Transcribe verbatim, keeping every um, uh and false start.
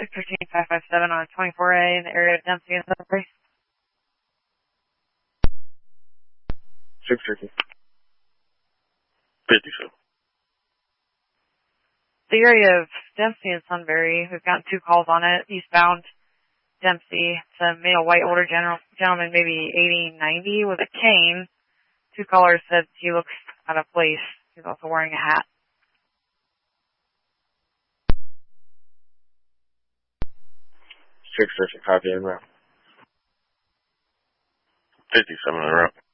six one three, five five seven on twenty-four A in the area of Dempsey and Sunbury. six thirteen. fifty-seven. The area of Dempsey and Sunbury, we've gotten two calls on it, eastbound Dempsey. It's a male white older general, gentleman, maybe eighty, ninety, with a cane. Two callers said he looks out of place. He's also wearing a hat. six thirteen, copy en route. fifty-seven en route.